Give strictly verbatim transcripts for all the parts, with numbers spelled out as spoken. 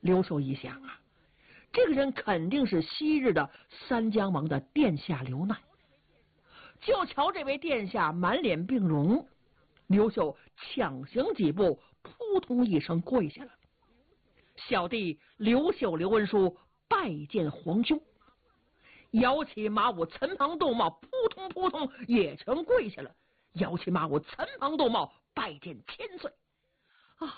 刘秀一想啊，这个人肯定是昔日的三江王的殿下刘鼐。就瞧这位殿下满脸病容，刘秀抢行几步，扑通一声跪下了。小弟刘秀刘文书拜见皇兄。摇起马武岑庞斗茂，扑通扑通也全跪下了。摇起马武岑庞斗茂，拜见千岁。啊，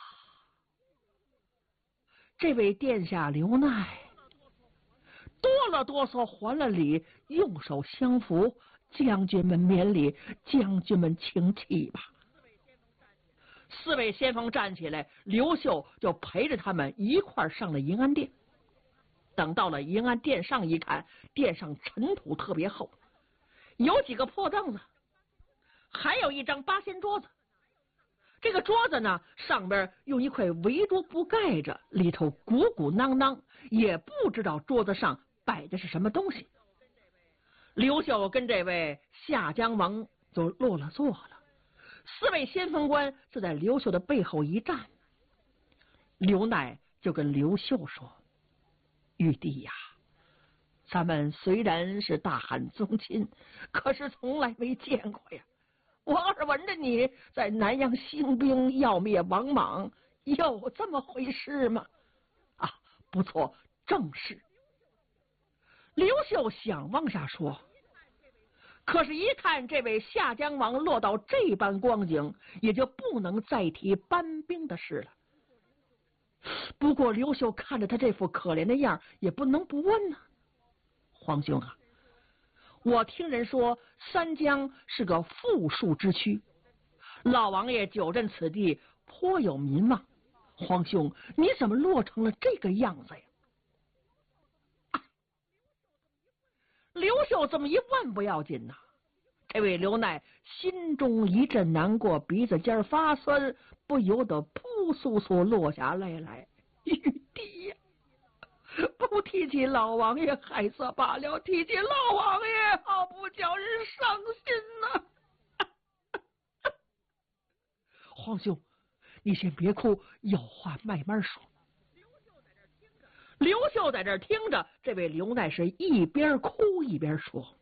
这位殿下刘鼐哆了哆嗦还了礼，用手相扶。将军们免礼，将军们请起吧。四位先锋站起来，刘秀就陪着他们一块上了银安殿。等到了银安殿上一看，殿上尘土特别厚，有几个破凳子，还有一张八仙桌子。这个桌子呢，上边用一块围桌布盖着，里头鼓鼓囊囊，也不知道桌子上摆的是什么东西。刘秀跟这位下江王就落了座了，四位先锋官就在刘秀的背后一站。刘鼐就跟刘秀说：“玉帝呀，咱们虽然是大汉宗亲，可是从来没见过呀。我耳闻着你在南阳兴兵要灭王莽，有这么回事吗？”啊，不错，正是。刘秀想往下说，可是一看这位下江王落到这般光景，也就不能再提搬兵的事了。不过刘秀看着他这副可怜的样，也不能不问呢、啊。皇兄啊，我听人说三江是个富庶之区，老王爷久镇此地，颇有民望。皇兄，你怎么落成了这个样子呀？刘秀这么一问不要紧呐、啊，这位刘鼐心中一阵难过，鼻子尖发酸，不由得扑簌簌落下泪来。玉帝呀，不提起老王爷害色罢了，提起老王爷好不叫人伤心呐、啊！皇兄，你先别哭，有话慢慢说。刘秀在这听着，这位刘鼐是一边哭一边说：“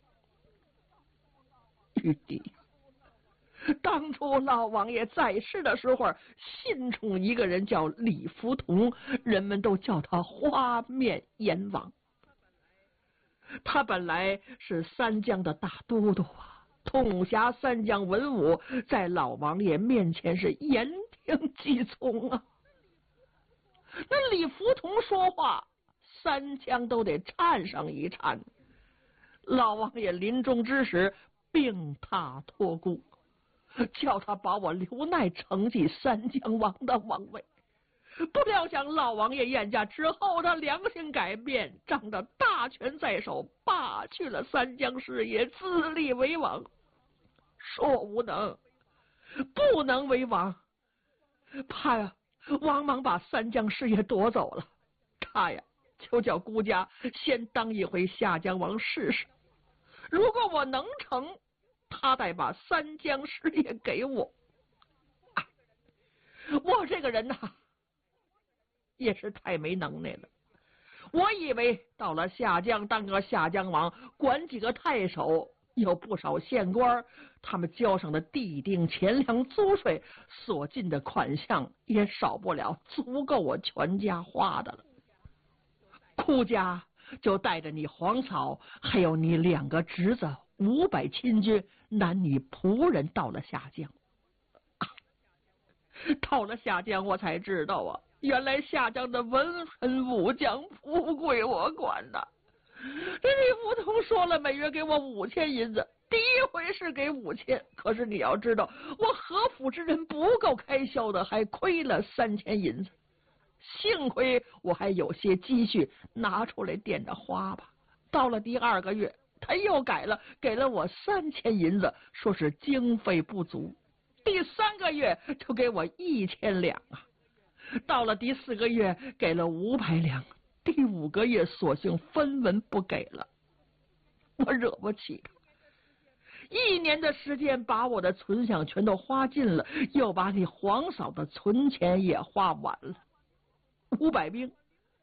玉帝，当初老王爷在世的时候，信宠一个人叫李福同，人们都叫他花面阎王。他本来是三江的大都督啊，统辖三江文武，在老王爷面前是言听计从啊。那李福同说话，三江都得颤上一颤。老王爷临终之时，病榻托孤，叫他把我刘鼐承继三江王的王位。不料想老王爷晏驾之后，他良心改变，仗着大权在手，罢去了三江事业，自立为王。说无能，不能为王，怕呀王莽把三江事业夺走了，他呀就叫孤家先当一回下江王试试，如果我能成，他再把三江事业给我。啊、我这个人呐、啊，也是太没能耐了。我以为到了下江当个下江王，管几个太守，有不少县官，他们交上的地丁钱粮租税所进的款项也少不了足够我全家花的了。顾家就带着你黄草还有你两个侄子五百亲军男女仆人到了下江、啊、到了下江我才知道啊，原来下江的文臣武将不归我管的。这李福同说了每月给我五千银子，第一回是给五千，可是你要知道我何府之人不够开销的，还亏了三千银子。幸亏我还有些积蓄，拿出来垫着花吧。到了第二个月，他又改了，给了我三千银子，说是经费不足。第三个月就给我一千两啊。到了第四个月给了五百两，第五个月索性分文不给了。我惹不起他，一年的时间把我的存项全都花尽了，又把你黄嫂的存钱也花完了。五百兵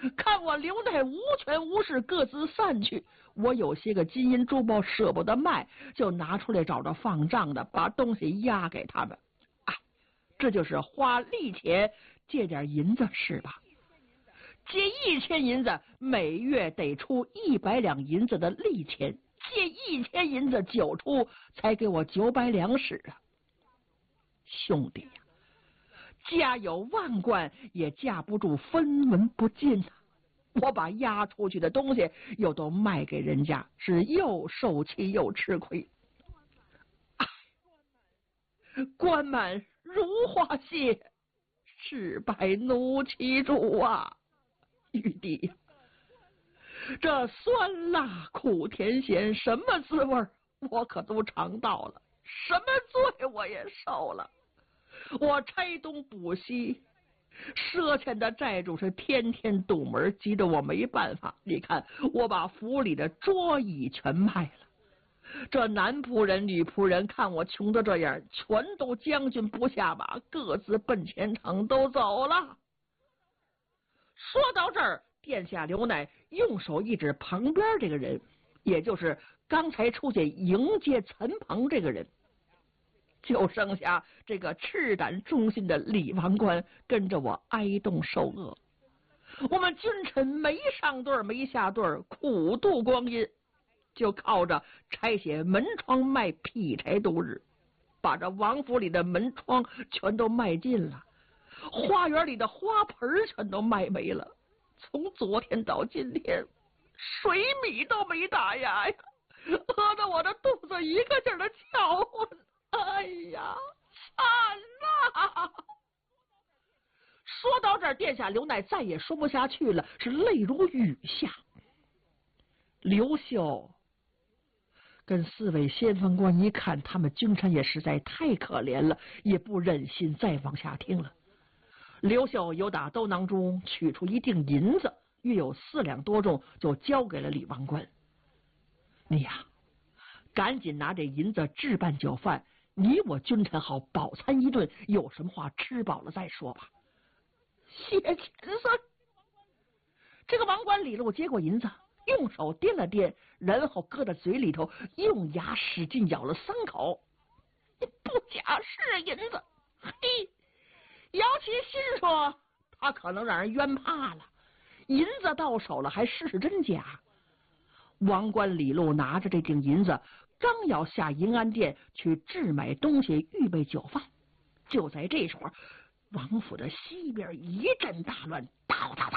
看我刘奈无权无势各自散去，我有些个金银珠宝舍不得卖，就拿出来找着放账的，把东西押给他们。哎，这就是花利钱借点银子是吧？借一千银子，每月得出一百两银子的利钱，借一千银子九出，才给我九百两使啊！兄弟呀，家有万贯也架不住分文不进啊！我把押出去的东西又都卖给人家，是又受气又吃亏。哎，官满如花谢，事败奴欺主啊！玉帝，这酸辣苦甜咸什么滋味我可都尝到了，什么罪我也受了。我拆东补西，赊欠的债主是天天堵门，急得我没办法。你看，我把府里的桌椅全卖了。这男仆人、女仆人看我穷的这样，全都将军不下马，各自奔前程都走了。说到这儿，殿下刘乃用手一指旁边这个人，也就是刚才出去迎接陈鹏这个人。就剩下这个赤胆忠心的李王官跟着我挨冻受饿。我们君臣没上对没下对，苦度光阴，就靠着拆卸门窗卖劈柴度日，把这王府里的门窗全都卖尽了，花园里的花盆全都卖没了。从昨天到今天，水米都没打牙呀，饿得我的肚子一个劲儿的叫唤。哎呀，惨呐！说到这儿，殿下刘乃再也说不下去了，是泪如雨下。刘秀跟四位先锋官一看，他们君臣也实在太可怜了，也不忍心再往下听了。刘秀由打兜囊中取出一锭银子，约有四两多重，就交给了李王官。你呀，赶紧拿这银子置办酒饭，你我君臣好饱餐一顿，有什么话吃饱了再说吧。谢千岁。这个王官李禄接过银子，用手掂了掂，然后搁在嘴里头，用牙使劲咬了三口。不假是银子，嘿，姚其心说他可能让人冤怕了，银子到手了还试试真假。王官李禄拿着这锭银子，刚要下银安殿去置买东西预备酒饭，就在这时候，王府的西边一阵大乱，哒哒哒，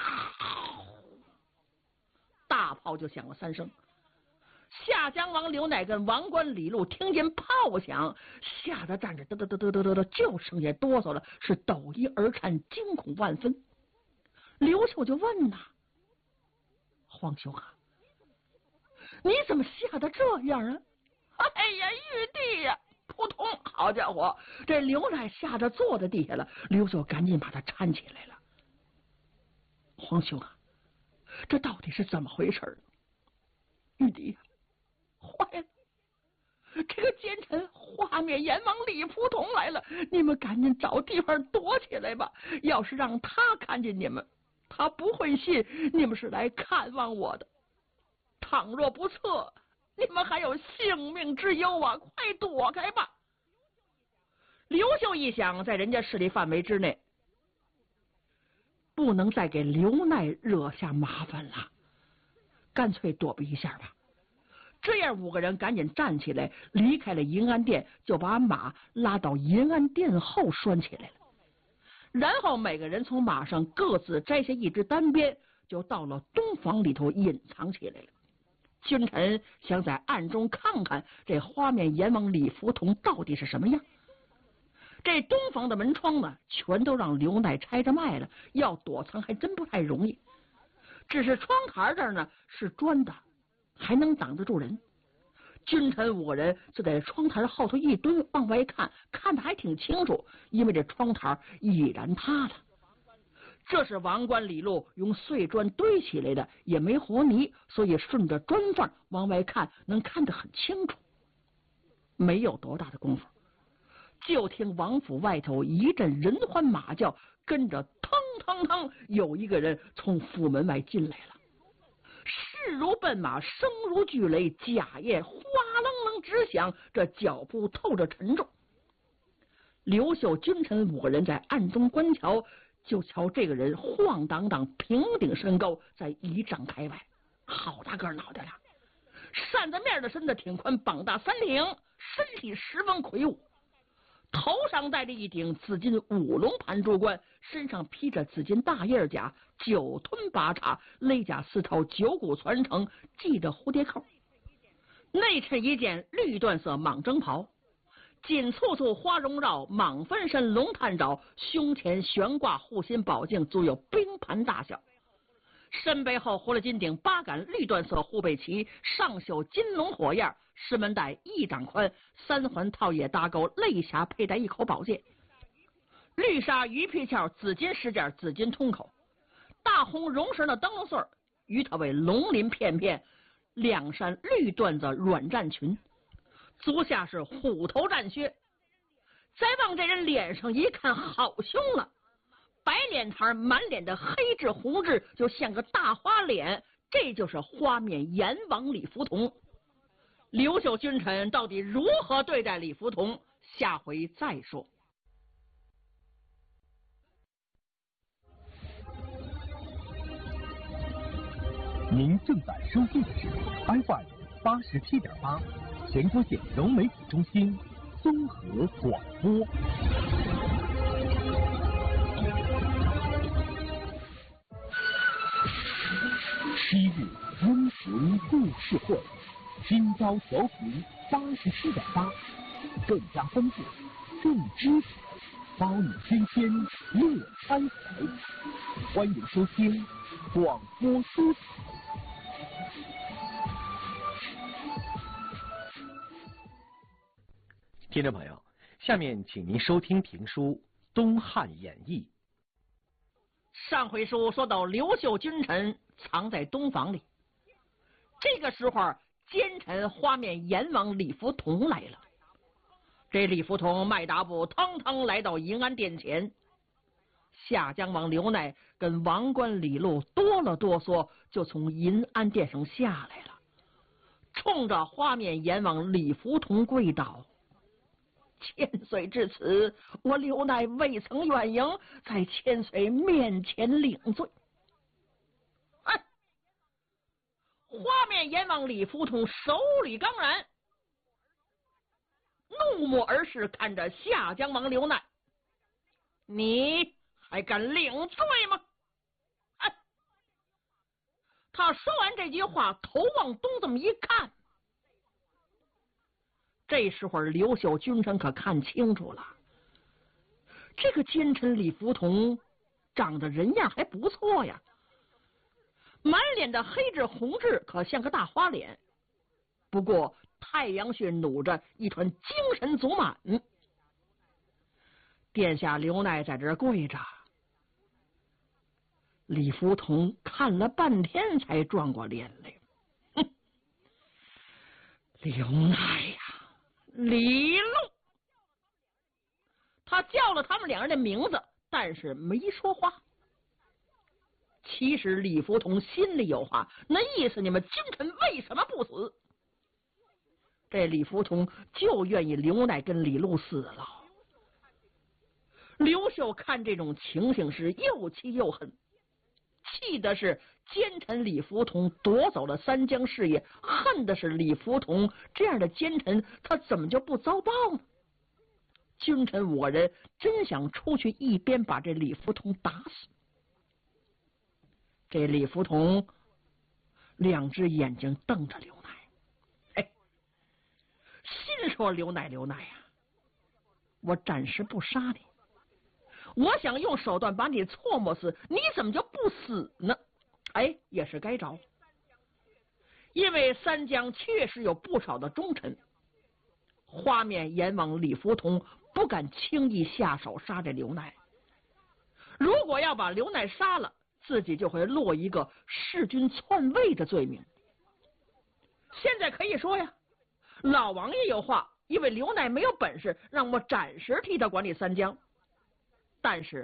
大炮就响了三声。下江王刘乃跟王官李禄听见炮响，吓得站着嘚嘚嘚嘚嘚嘚嘚，就剩下哆嗦了，是抖衣而颤，惊恐万分。刘秀就问呐：“皇兄啊，你怎么吓得这样啊？”哎呀，玉帝呀！扑通，好家伙，这刘乃吓得坐在地下了。刘秀赶紧把他搀起来了。皇兄啊，这到底是怎么回事？玉帝呀，坏了！这个奸臣花面阎王李扑通来了，你们赶紧找地方躲起来吧。要是让他看见你们，他不会信你们是来看望我的。倘若不测，你们还有性命之忧啊！快躲开吧！刘秀一想，在人家势力范围之内，不能再给刘奈惹下麻烦了，干脆躲避一下吧。这样，五个人赶紧站起来，离开了银安殿，就把马拉到银安殿后拴起来了。然后每个人从马上各自摘下一支单鞭，就到了东房里头隐藏起来了。君臣想在暗中看看这花面阎王李福同到底是什么样。这东房的门窗呢，全都让刘乃拆着卖了，要躲藏还真不太容易。只是窗台这儿呢是砖的，还能挡得住人。君臣五个人就在窗台后头一蹲，往外看，看得还挺清楚，因为这窗台已然塌了。这是王官李禄用碎砖堆起来的，也没和泥，所以顺着砖缝往外看，能看得很清楚。没有多大的功夫，就听王府外头一阵人欢马叫，跟着腾腾腾，有一个人从府门外进来了，势如奔马，声如巨雷，甲叶哗楞楞直响，这脚步透着沉重。刘秀、君臣五个人在暗中观瞧，就瞧这个人晃荡荡，平顶身高，在一丈开外，好大个脑袋了，扇子面的身子挺宽，膀大三挺，身体十分魁梧，头上戴着一顶紫金五龙盘珠冠，身上披着紫金大叶甲，九吞八叉，勒甲丝绦，九股传承，系着蝴蝶扣，内衬一件绿缎色蟒征袍，锦簇簇花绒绕，蟒分身龙探爪，胸前悬挂护心宝镜，足有冰盘大小。身背后活了金顶八杆绿缎色护背旗，上绣金龙火焰，石门带一掌宽，三环套叶搭钩，肋匣佩戴一口宝剑，绿纱鱼皮鞘，紫金饰件，紫金通口，大红绒绳的灯笼穗与它为龙鳞片片，两扇绿缎子软战裙，足下是虎头战靴。再往这人脸上一看，好凶了，白脸盘，满脸的黑痣红痣，就像个大花脸，这就是花面阎王李福同。刘秀君臣到底如何对待李福同，下回再说。 您正在收听的是 F M 八十七点八，全国县融媒体中心综合广播。七日温情故事会，今朝调频八十七点八，更加丰富，更精彩，包你新鲜乐开怀。欢迎收听广播书彩。听众朋友，下面请您收听评书《东汉演义》。 上回书说到刘秀君臣藏在东房里，这个时候奸臣花面阎王李福同来了。这李福同迈大步腾腾来到银安殿前，下江王刘鼐跟王冠李禄哆了哆嗦，就从银安殿上下来了，冲着花面阎王李福同跪倒。千岁至此，我刘鼐未曾远迎，在千岁面前领罪。哎，花面阎王李福同手里刚然，怒目而视，看着下江王刘鼐，你还敢领罪吗？哎，他说完这句话，头往东这么一看，这时候刘秀君臣可看清楚了，这个奸臣李福同长得人样还不错呀，满脸的黑痣红痣，可像个大花脸，不过太阳穴努着一团精神足满。殿下刘鼐在这儿跪着，李福同看了半天才转过脸来。哼，刘鼐呀，李禄，他叫了他们两人的名字，但是没说话。其实李福同心里有话，那意思你们君臣为什么不死？这李福同就愿意刘鼐跟李禄死了。刘秀看这种情形是又气又恨，气的是奸臣李福同夺走了三江事业，恨的是李福同这样的奸臣，他怎么就不遭报呢？君臣五个人真想出去一边把这李福同打死。这李福同两只眼睛瞪着刘鼐，哎，心说刘鼐刘鼐呀，我暂时不杀你，我想用手段把你错没死，你怎么就不死呢？哎，也是该着，因为三江确实有不少的忠臣，花面阎王李福同不敢轻易下手杀这刘鼐，如果要把刘鼐杀了，自己就会落一个弑君篡位的罪名。现在可以说呀，老王爷有话，因为刘鼐没有本事，让我暂时替他管理三江。但是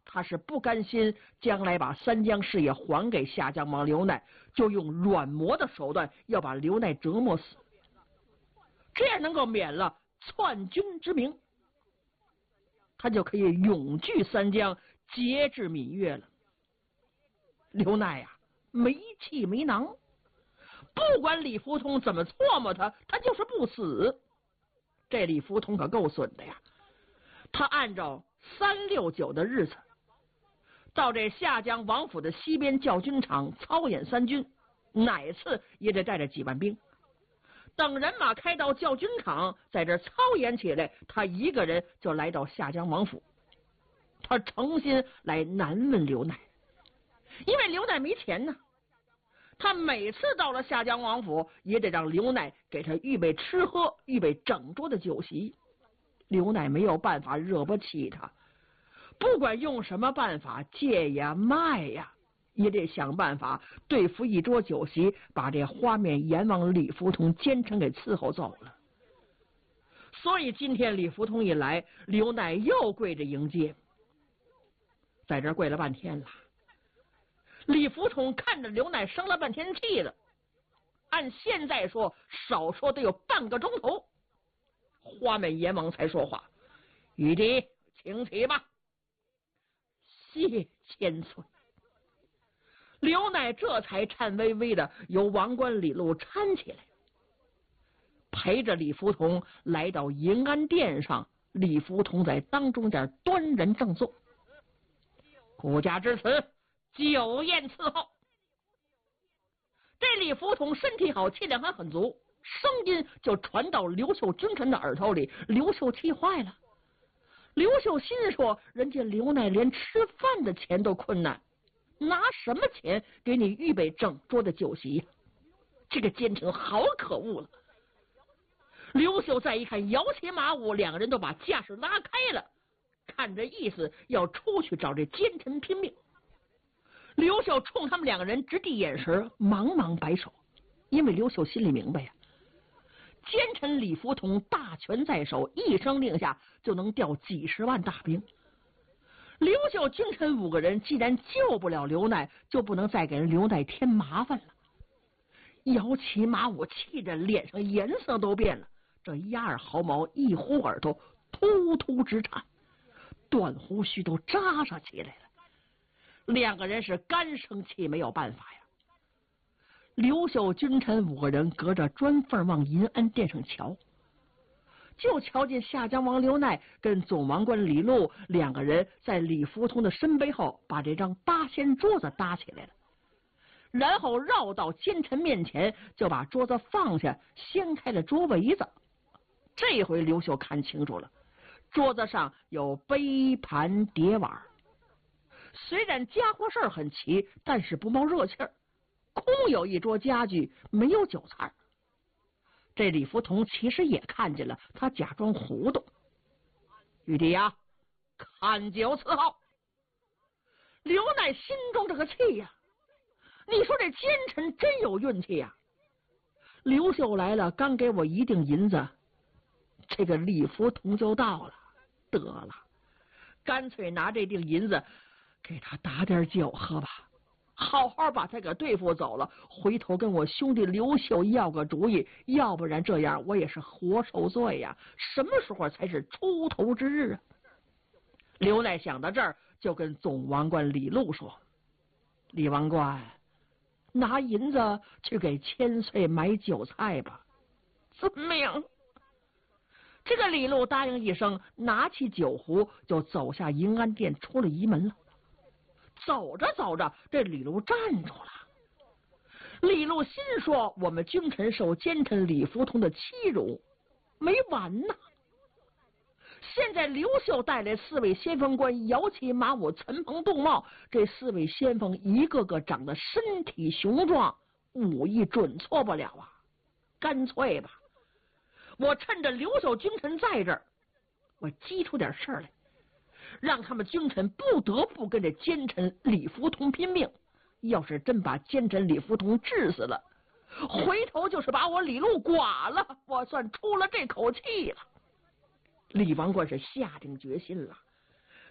他是不甘心将来把三江事业还给下江王刘鼐，就用软磨的手段要把刘鼐折磨死，这样能够免了篡军之名，他就可以永居三江，节制闽越了。刘鼐呀、啊，没气没囊，不管李福通怎么唾沫他，他就是不死。这李福通可够损的呀！他按照三六九的日子，到这下江王府的西边教军场操演三军，哪次也得带着几万兵。等人马开到教军场，在这操演起来，他一个人就来到下江王府。他诚心来难问刘鼐，因为刘鼐没钱呢。他每次到了下江王府，也得让刘鼐给他预备吃喝，预备整桌的酒席。刘鼐没有办法惹不起他，不管用什么办法，借呀卖呀，也得想办法对付一桌酒席，把这花面阎王李福通奸臣给伺候走了。所以今天李福通一来，刘鼐又跪着迎接，在这跪了半天了。李福通看着刘鼐生了半天气了，按现在说，少说得有半个钟头，花面阎王才说话：“玉帝，请起吧。”谢千岁。刘鼐这才颤巍巍的由王冠李禄搀起来，陪着李福通来到迎安殿上。李福通在当中间端然正坐，顾家之词，酒宴伺候。这李福通身体好，气量还很足，声音就传到刘秀君臣的耳朵里。刘秀气坏了，刘秀心说：人家刘鼐连吃饭的钱都困难，拿什么钱给你预备整桌的酒席呀？这个奸臣好可恶了。刘秀再一看，摇旗马舞，两个人都把架势拉开了，看这意思要出去找这奸臣拼命。刘秀冲他们两个人直递眼神，茫茫摆手，因为刘秀心里明白呀，奸臣李福通大权在手，一声令下就能调几十万大兵。刘秀君臣五个人既然救不了刘鼐，就不能再给人刘鼐添麻烦了。摇旗马舞，气着脸上颜色都变了，这压耳毫毛一呼耳朵突突直颤，短胡须都扎上起来了。两个人是干生气，没有办法呀。刘秀君臣五个人隔着砖缝往银安殿上瞧，就瞧见下江王刘鼐跟总王官李禄两个人在李福通的身背后把这张八仙桌子搭起来了，然后绕到奸臣面前，就把桌子放下，掀开了桌围子。这回刘秀看清楚了，桌子上有杯盘碟碗，虽然家伙事儿很齐，但是不冒热气儿，空有一桌家具，没有酒菜。这李福通其实也看见了，他假装糊涂：“玉帝呀，看酒伺候。”刘鼐心中这个气呀，你说这奸臣真有运气呀！刘秀来了，刚给我一锭银子，这个李福通就到了。得了，干脆拿这锭银子给他打点酒喝吧，好好把他给对付走了，回头跟我兄弟刘秀要个主意，要不然这样我也是活受罪呀！什么时候才是出头之日啊？刘鼐想到这儿，就跟总王官李禄说：“李王官，拿银子去给千岁买酒菜吧。”遵命。这个李禄答应一声，拿起酒壶就走下迎安殿，出了仪门了。走着走着，这李禄站住了。李禄心说：我们君臣受奸臣李福通的欺辱没完呢。现在刘秀带来四位先锋官，摇旗马舞，岑彭杜茂，这四位先锋一个个长得身体雄壮，武艺准错不了啊。干脆吧，我趁着刘秀君臣在这儿，我激出点事儿来，让他们君臣不得不跟这奸臣李福通拼命。要是真把奸臣李福通治死了，回头就是把我李禄剐了，我算出了这口气了。李王官是下定决心了，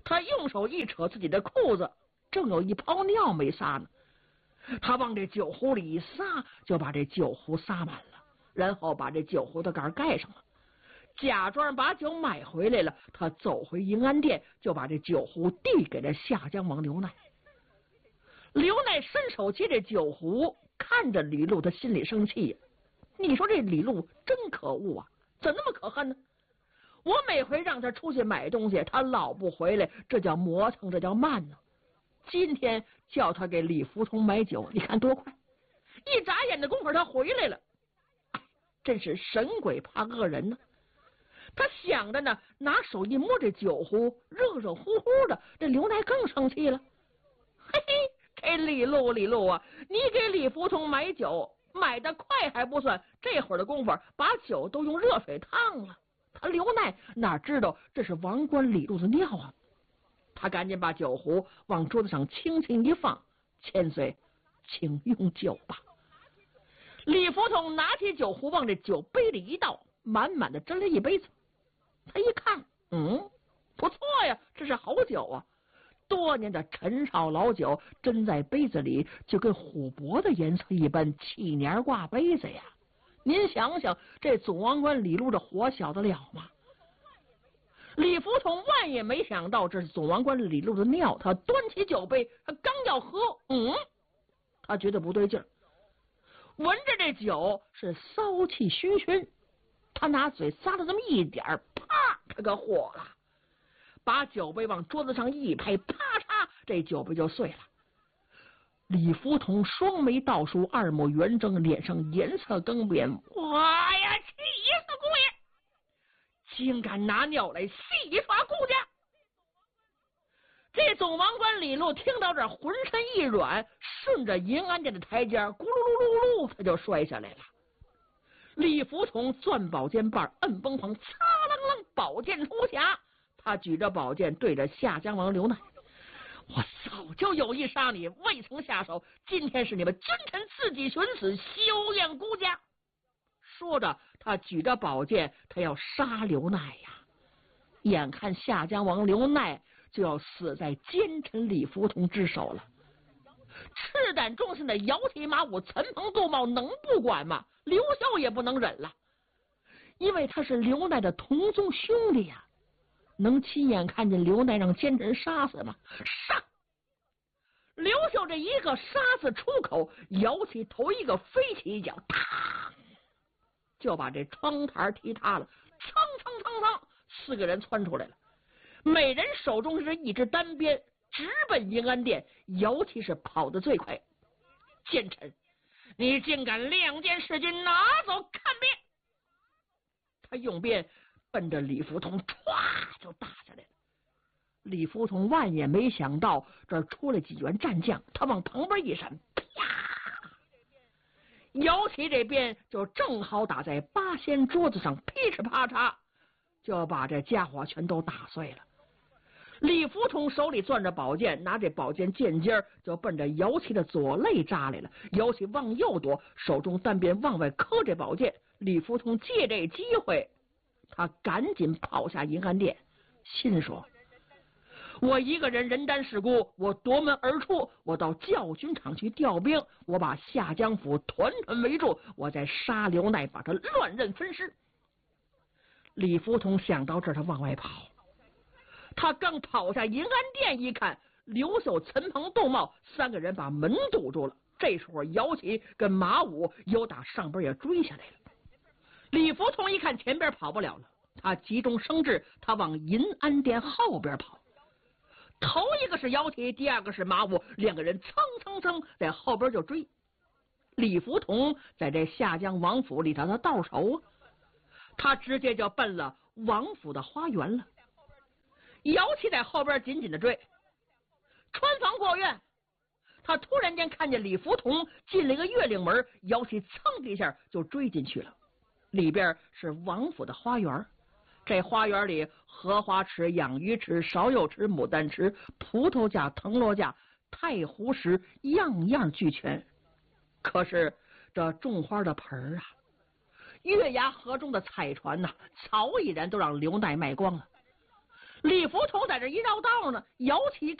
他用手一扯自己的裤子，正有一泡尿没撒呢，他往这酒壶里一撒，就把这酒壶撒满了，然后把这酒壶的盖盖上了，假装把酒买回来了。他走回银安殿，就把这酒壶递给了下江王刘奈。刘奈伸手接这酒壶，看着李禄，他心里生气。你说这李禄真可恶啊，怎么那么可恨呢？我每回让他出去买东西，他老不回来，这叫磨蹭，这叫慢呢。今天叫他给李福通买酒，你看多快，一眨眼的功夫他回来了。真是神鬼怕恶人呢。他想着呢，拿手一摸这酒壶，热热乎乎的。这刘奈更生气了。嘿嘿，这李禄李禄啊，你给李福通买酒买的快还不算，这会儿的功夫把酒都用热水烫了。他刘奈哪知道这是王官李禄的尿啊！他赶紧把酒壶往桌子上轻轻一放，千岁，请用酒吧。李福通拿起酒壶往这酒杯里一倒，满满的斟了一杯子。他一看，嗯，不错呀，这是好酒啊！多年的陈绍老酒斟在杯子里，就跟琥珀的颜色一般，气年挂杯子呀！您想想，这总王官李禄的火小得了吗？李福通万也没想到这是总王官李禄的尿，他端起酒杯，他刚要喝，嗯，他觉得不对劲儿，闻着这酒是骚气熏熏，他拿嘴撒了这么一点，啪，他可火了，把酒杯往桌子上一拍，啪嚓，这酒杯就碎了。李福通双眉倒竖，二目圆睁，脸上颜色更变。我呀，气死姑爷！竟敢拿尿来戏耍顾家！这总王官李禄听到这，浑身一软，顺着银安殿的台阶，咕噜噜噜噜，他就摔下来了。李福通攥宝剑把摁崩簧，擦啷啷，宝剑出匣。他举着宝剑对着下江王刘奈。我早就有意杀你，未曾下手。今天是你们君臣自己寻死，休怨孤家。说着，他举着宝剑，他要杀刘奈呀！眼看下江王刘奈就要死在奸臣李福通之手了。赤胆忠心的摇旗马武陈鹏杜茂能不管吗？刘孝也不能忍了，因为他是刘奈的同宗兄弟呀。能亲眼看见刘奈让奸臣杀死吗？杀！刘秀这一个杀字出口，摇起头一个飞起一脚，啪，就把这窗台踢塌了。噌噌噌噌，四个人窜出来了，每人手中是一支单鞭，直奔银安殿。摇旗是跑得最快。奸臣，你竟敢亮剑弑君，拿走看鞭！他用鞭奔着李福通，歘就打下来了。李福通万也没想到这儿出来几员战将，他往旁边一闪，啪！摇旗这边就正好打在八仙桌子上，噼哧啪嚓，就把这家伙全都打碎了。李福通手里攥着宝剑，拿这宝剑剑尖就奔着姚旗的左肋扎来了。姚旗往右躲，手中单鞭往外磕这宝剑。李福通借这机会，他赶紧跑下银安殿，心说：我一个人人单势孤，我夺门而出，我到教军场去调兵，我把下江府团团围住，我再杀刘奈，把他乱刃分尸。李福通想到这儿，他往外跑。他刚跑下银安殿，一看刘秀、陈鹏、窦茂三个人把门堵住了。这时候姚旗跟马武又打上边也追下来了。李福通一看前边跑不了了，他急中生智，他往银安殿后边跑。头一个是姚旗，第二个是马武，两个人蹭蹭蹭在后边就追。李福通在这下江王府里头他到手，他直接就奔了王府的花园了。姚旗在后边紧紧的追，穿房过院，他突然间看见李福通进了一个月令门，姚旗噌的一下就追进去了。里边是王府的花园，这花园里荷花池、养鱼池、芍药池、牡丹池、葡萄架、藤萝架、太湖石，样样俱全。可是这种花的盆啊，月牙河中的彩船呐、啊，早已然都让刘奈卖光了。 李福同在这一绕道呢，摇起